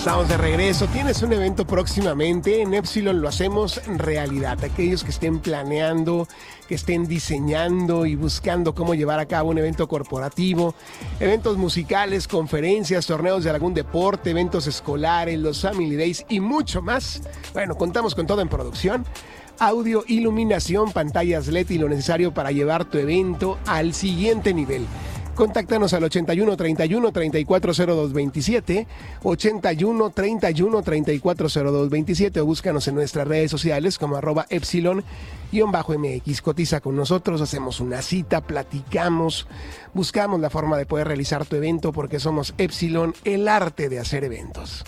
Estamos de regreso. ¿Tienes un evento próximamente? En Epsilon lo hacemos realidad. Aquellos que estén planeando, que estén diseñando y buscando cómo llevar a cabo un evento corporativo, eventos musicales, conferencias, torneos de algún deporte, eventos escolares, los Family Days y mucho más. Bueno, contamos con todo en producción. Audio, iluminación, pantallas LED y lo necesario para llevar tu evento al siguiente nivel. Contáctanos al 81 31 3402 27, 81 31 3402 27 o búscanos en nuestras redes sociales como @epsilon_mx. Cotiza con nosotros, hacemos una cita, platicamos, buscamos la forma de poder realizar tu evento porque somos Epsilon, el arte de hacer eventos.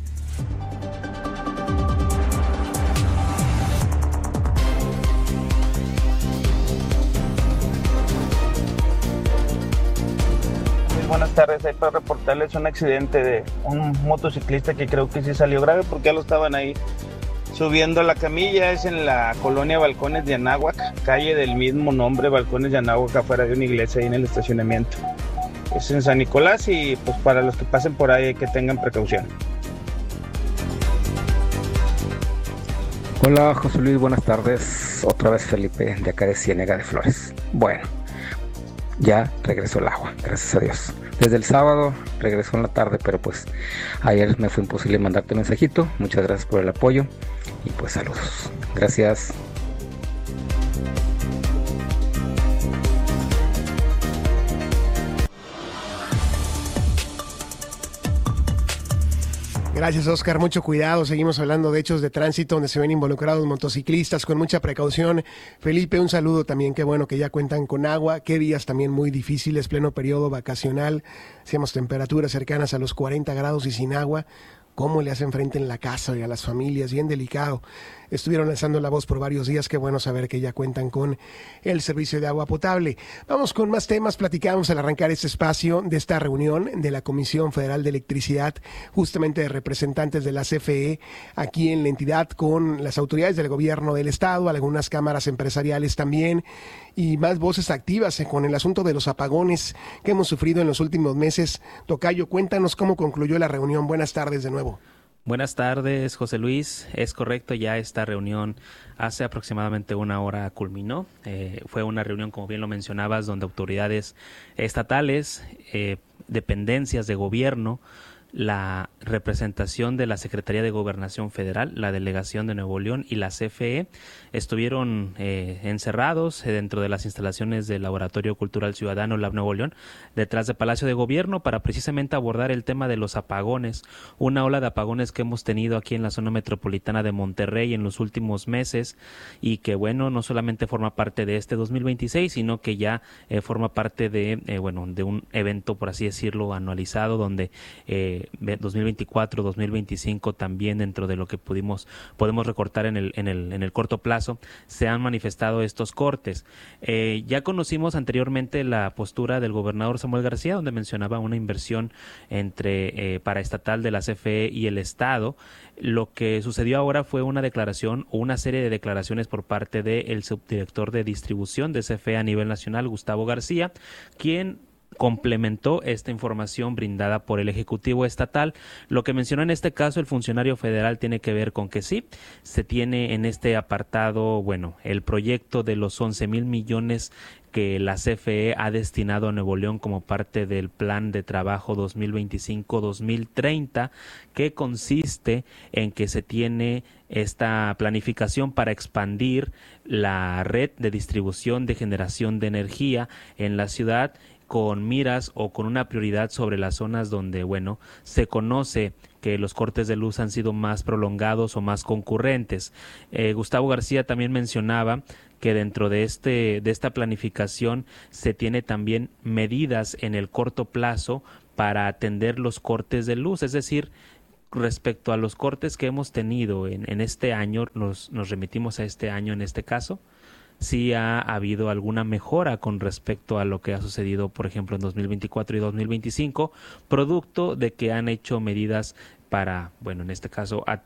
Buenas tardes, ahí para reportarles un accidente de un motociclista que creo que sí salió grave porque ya lo estaban ahí subiendo a la camilla. Es en la colonia Balcones de Anáhuac, calle del mismo nombre, Balcones de Anáhuac, afuera de una iglesia ahí en el estacionamiento. Es en San Nicolás y pues para los que pasen por ahí que tengan precaución. Hola José Luis, buenas tardes. Otra vez Felipe de acá de Ciénega de Flores. Bueno, ya regresó el agua, gracias a Dios. Desde el sábado regresó en la tarde, pero pues ayer me fue imposible mandarte mensajito. Muchas gracias por el apoyo y pues saludos. Gracias. Gracias, Oscar. Mucho cuidado. Seguimos hablando de hechos de tránsito donde se ven involucrados motociclistas con mucha precaución. Felipe, un saludo también. Qué bueno que ya cuentan con agua. Qué días también muy difíciles, pleno periodo vacacional. Hacíamos temperaturas cercanas a los 40 grados y sin agua. ¿Cómo le hacen frente en la casa y a las familias? Bien delicado. Estuvieron alzando la voz por varios días. Qué bueno saber que ya cuentan con el servicio de agua potable. Vamos con más temas. Platicamos al arrancar este espacio de esta reunión de la Comisión Federal de Electricidad, justamente de representantes de la CFE aquí en la entidad, con las autoridades del gobierno del estado, algunas cámaras empresariales también, y más voces activas con el asunto de los apagones que hemos sufrido en los últimos meses. Tocayo, cuéntanos cómo concluyó la reunión. Buenas tardes de nuevo. Buenas tardes, José Luis. Es correcto, ya esta reunión hace aproximadamente una hora culminó. Fue una reunión, como bien lo mencionabas, donde autoridades estatales, dependencias de gobierno, la representación de la Secretaría de Gobernación Federal, la Delegación de Nuevo León y la CFE estuvieron encerrados dentro de las instalaciones del Laboratorio Cultural Ciudadano Lab Nuevo León, detrás del Palacio de Gobierno, para precisamente abordar el tema de los apagones, una ola de apagones que hemos tenido aquí en la zona metropolitana de Monterrey en los últimos meses y que, bueno, no solamente forma parte de este 2026, sino que ya forma parte de un evento, por así decirlo, anualizado, donde 2024-2025 también, dentro de lo que podemos recortar en el corto plazo, se han manifestado estos cortes. Ya conocimos anteriormente la postura del gobernador Samuel García, donde mencionaba una inversión paraestatal de la CFE y el Estado. Lo que sucedió ahora fue una declaración o una serie de declaraciones por parte del subdirector de distribución de CFE a nivel nacional, Gustavo García, quien complementó esta información brindada por el Ejecutivo Estatal. Lo que mencionó en este caso el funcionario federal tiene que ver con que sí, se tiene en este apartado, el proyecto de los 11,000 millones que la CFE ha destinado a Nuevo León como parte del Plan de Trabajo 2025-2030, que consiste en que se tiene esta planificación para expandir la red de distribución de generación de energía en la ciudad, con miras o con una prioridad sobre las zonas donde, se conoce que los cortes de luz han sido más prolongados o más concurrentes. Gustavo García también mencionaba que dentro de esta planificación se tiene también medidas en el corto plazo para atender los cortes de luz, es decir, respecto a los cortes que hemos tenido en este año, nos remitimos a este año en este caso. Sí ha habido alguna mejora con respecto a lo que ha sucedido, por ejemplo, en 2024 y 2025, producto de que han hecho medidas para, en este caso,